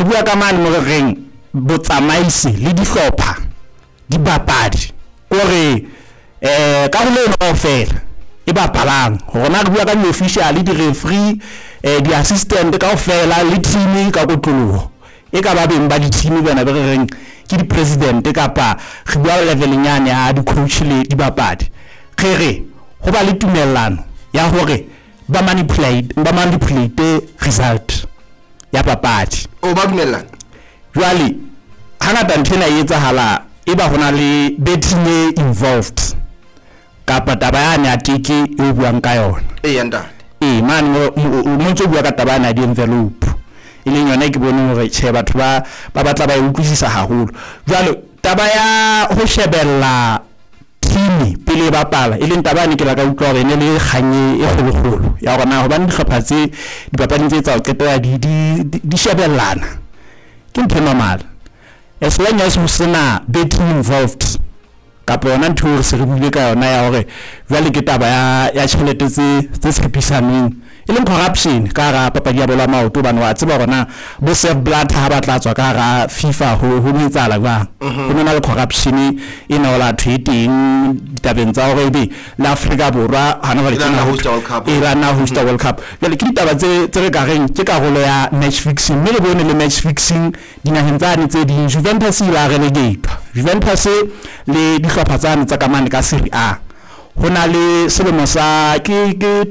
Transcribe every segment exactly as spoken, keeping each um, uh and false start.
re bua ka mane mo reng botsamaisi le dihlopha di bapadi gore eh ka go le no fela e bapalang gona re bua ka di-official di referee eh di assistant ka ofela le team ka kotloloho e ka ba beng ba di team bana ba reng ke di president kapa re bua level nyane ya di coach le di bapadi kgere go ba le tumellano ya hore ba manipulate ba manipulate result ya papadi o ba dumellana jwale hana tantena e etsahala e ba hona le betting involved kapa taba ya nya tiki e buang ka yona e yanda e man mo tso bua ka taba na di envelope ile yona ke bone hore che batho ba ba batla ba utlwisisa haholo jwale taba ya ho shebella team pele ba pala ile taba ne ke la ka utlwa hore ne le kganye e kgolokgolo ya rona ho ba di hlopha tse di papadi tse tsa qetela di di shebellana ke ntho normal as long as ho sena betting involved kapa yona ntho re se re bile ka yona ya hore jwale ke taba ya ya tšhelete tse tse tshepisaneng e leng corruption ka ra papadi ya bola maoto bana wa tseba rona bo self blood ha ba tla tswa ka ra FIFA ho ho metsala ba ho nona le corruption e na ola tweeting ditabeng tsa hore be la Africa borwa hana ba le na host World Cup e ra na host World Cup le ke ditaba tse tse re ka reng ke karolo ya match fixing mme le bone le match fixing dinaheng tsane tse di Juventus la relegate Juventus le dihlopha tsane tsa kamane ka Serie A hona le selemo sa ke ke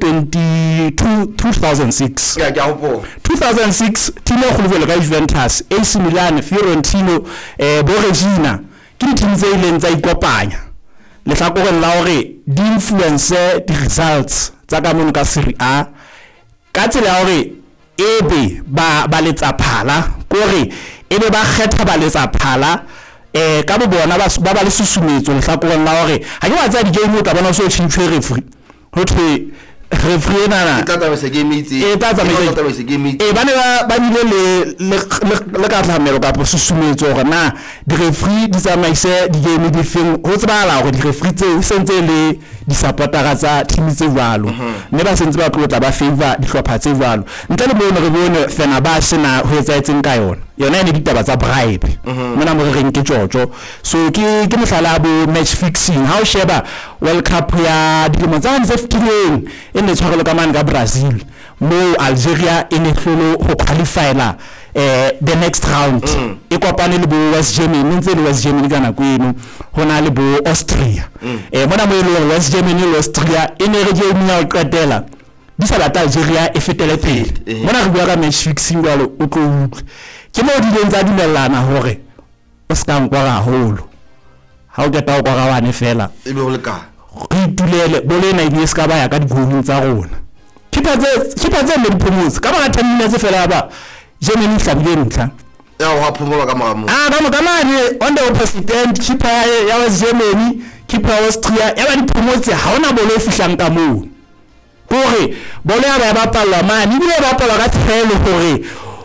two thousand six ya ja hopo two thousand six team e khuluvela ka Juventus A C Milan Fiorentina eh bo Regina ke team tse ileng tsa ikopanya le hlakoreng la hore di influence di results tsa ka mono ka Serie A ka tsela hore ebe ba ba letsa phala kore ebe ba kgetha ba letsa phala eh ka bo bona ba ba le susumetso le hlakoreng la hore ha ke wa tsa di game ka bona so tshintshwe referee ho thwe referee na tla tla se game itse e tla tla se game e bana ba ba bile le le ka tlamelo ka susumetso hore na di referee di tsamaise di game di feng ho tsebala hore di referee tse sentse le di supportera tsa team tse jwalo mme ba sentse ba tlotla ba favor di hlopha tse jwalo ntle le bone re bone fena ba sena ho etsa etseng ka yona yona ne ditaba tsa bribe mona mo re reng ke jojo so ke ke mohlala bo match fixing ha o sheba World Cup ya dilemo tsa tse fitileng e ne tshwarelo ka mane ka Brazil mo Algeria e ne hlolo ho qualifyela eh the next round e kopane le bo West Germany ntse le West Germany kana kweno hona le bo Austria eh mona mo ile West Germany le Austria e ne re je nya o qetela di sa batla Algeria e fetele pele mona re bua ka match fixing jalo o tlo ke mo di lentsa di mellana hore o ska nkwa haholo ha o keta o kwa wane fela e be ho le ka re itulele bolena e ska ba ya ka digong tsa rona kipa tse kipa tse le promotes ka ba ten minutes fela ba Germany hlabile ntla ya ho phumula ka mama ah ba mo kamane on the president kipa ya wa Germany kipa wa Austria ya ba di promotes ha ona bolo fihlang ka mo gore bolo ya ba ba palla mane bile ba palla ka tshelo gore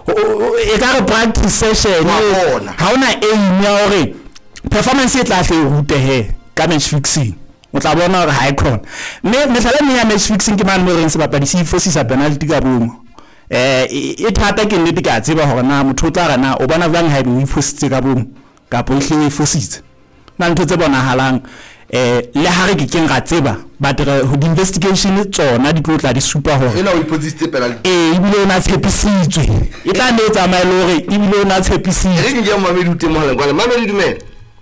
e ka re practice session ha ona aim ya hore performance e tla hle rute he ka match fixing o tla bona hore high con mme mesala ne ya match fixing ke man mo reng se bapadi se force penalty ka bomo eh e thata ke nnete ka tseba hore na motho tla rana o bona bang ha e force ka bomo ka po hle e force na ntho tse bona halang eh le ha re ke keng ga tseba ba dire ho investigation tsona di tlotla di super hore ela o ipositse penalty eh ibile ona tshepisitswe e tla ne tsa maelore ibile ona tshepisitswe re ke ge mamedi o temo halang kwa mamedi dumela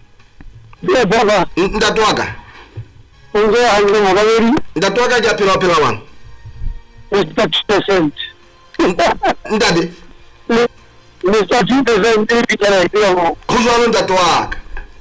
ya baba ntatwaka unge hangle mababedi ntatwaka ja phela phela wang thirty percent ntate le thirty percent e bitala ipela mo go jwa ntatwaka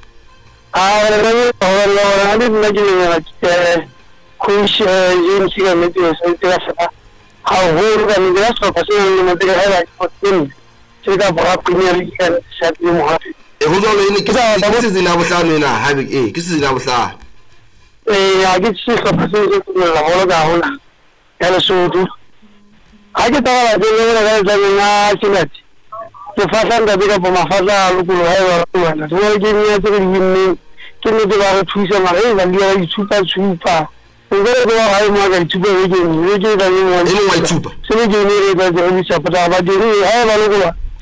ah re re re re nna ke nna ke coach yin siga meti se te fa ha ho ga ni ga so ka se ni mo te ga ha ko tin se ka ba premier league ka sa di mo ha e go jwa le ke sa ba se zina bo sa nena ha be e ke se zina bo sa eh ya ke se ka pa se se la ho ga ho na ya le so tu ha ke ta la de le ga ga na sinati ke fa sa nda diga bo mafaza lu ku ha wa ku na so ke ni ya se ni ke ne ke ba re thusa ma re ba dia di thupa thupa o gere go ha mo ga thupa e ke ni ke ga ni mo e mo wa thupa se ne ke ni re ga go di sa pa ba di ri ha ba lu ku